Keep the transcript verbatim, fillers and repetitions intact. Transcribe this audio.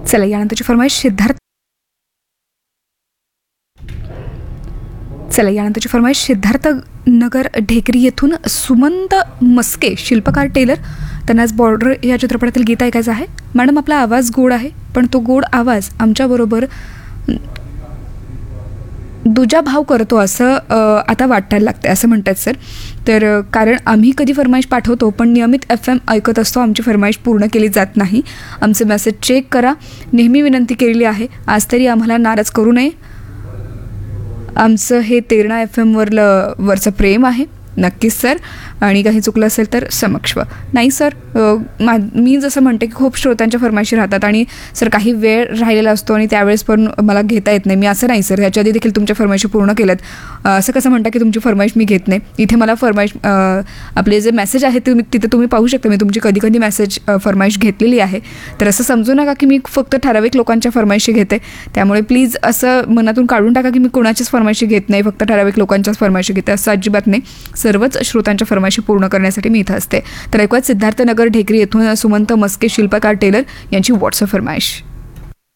चला यानंतरची फरमाईश सिद्धार्थ चला यानंतरची फरमाईश सिद्धार्थ नगर ढेकरी येथून सुमंत मस्के शिल्पकार टेलर, त्यांना आज बॉर्डर या चित्रपटातील गीत ऐकायचं आहे. मॅडम आपला आवाज गोड आहे, पण तो गोड आवाज आमच्याबरोबर दुजा भाव करतो असं आता वाटायला लागतं असं म्हणतात सर. तर कारण आम्ही कधी फरमाईश पाठवतो पण नियमित एफ एम ऐकत असतो, आमची फरमाईश पूर्ण केली जात नाही. आमचे मेसेज चेक करा, नेहमी विनंती केलेली आहे, आज तरी आम्हाला नाराज करू नये. आमचं हे तेरणा एफ एमवरलं वरचं प्रेम आहे. नक्कीच सर, आणि काही चुकलं असेल तर समक्ष. नाही सर, मा मी जसं म्हणते की खूप श्रोत्यांच्या फरमाईशी राहतात आणि सर काही वेळ राहिलेला असतो आणि त्यावेळेस पण मला घेता येत नाही. मी असं नाही सर, ह्याच्या आधी देखील तुमच्या फरमाईशी पूर्ण केल्यात. असं कसं म्हणता की तुमची फरमाईश मी घेत नाही. इथे मला फरमाईश आपले जे मेसेज आहेत ते तिथे तुम्ही पाहू शकता, मी तुमची कधी कधी मेसेज फरमाईश घेतलेली आहे. तर असं समजू नका की मी फक्त ठराविक लोकांच्या फरमाईशी घेते. त्यामुळे प्लीज असं मनातून काढून टाका की मी कोणाचीच फरमाईशी घेत नाही, फक्त ठराविक लोकांच्याच फरमाईशी घेते, असं अजिबात नाही. सर्वच श्रोतांच्या फरमाईशी पूर्ण करण्यासाठी मी इथं असते. तर ऐकूयात सिद्धार्थनगर ढेकरी येथून सुमंत मस्के शिल्पकार टेलर यांची व्हॉट्सअप फरमाईश.